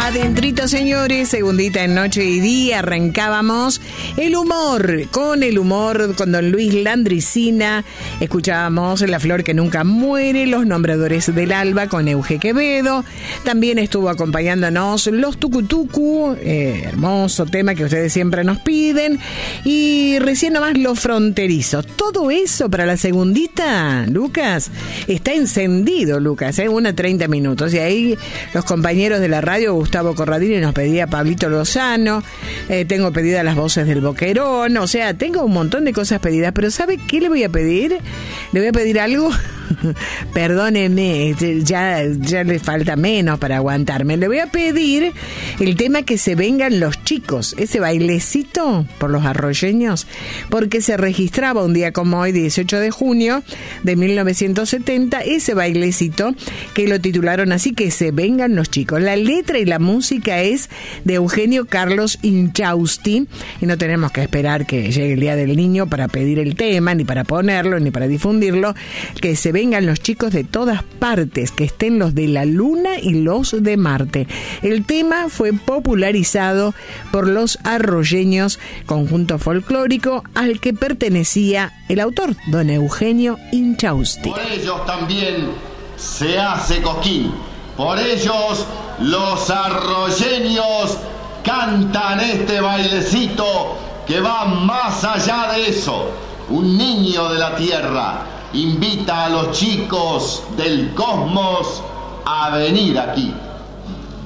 Adentrito, señores, segundita en Noche y Día, arrancábamos el humor, con don Luis Landricina, escuchábamos La Flor que Nunca Muere, Los Nombradores del Alba con Euge Quevedo, también estuvo acompañándonos Los Tucutucu, hermoso tema que ustedes siempre nos piden, y recién nomás Los Fronterizos. Todo eso para la segundita, Lucas, está encendido, Lucas, 1:30 minutos, y ahí los compañeros de la radio, Gustavo Corradini nos pedía Pablito Lozano, tengo pedidas las voces del Boquerón, o sea, tengo un montón de cosas pedidas, pero ¿sabe qué le voy a pedir? Le voy a pedir algo, perdóneme, ya le falta menos para aguantarme, le voy a pedir el tema Que se vengan los chicos, ese bailecito por los arroyeños, porque se registraba un día como hoy, 18 de junio de 1970, ese bailecito que lo titularon así, Que se vengan los chicos. La letra y la música es de Eugenio Carlos Inchausti, y no tenemos que esperar que llegue el Día del Niño para pedir el tema, ni para ponerlo, ni para difundirlo. Que se vengan los chicos de todas partes, que estén los de la Luna y los de Marte. El tema fue popularizado por los arroyeños, conjunto folclórico al que pertenecía el autor, don Eugenio Inchausti. Por ellos también se hace Cosquín. Por ellos los arroyeños cantan este bailecito que va más allá de eso. Un niño de la tierra invita a los chicos del cosmos a venir aquí.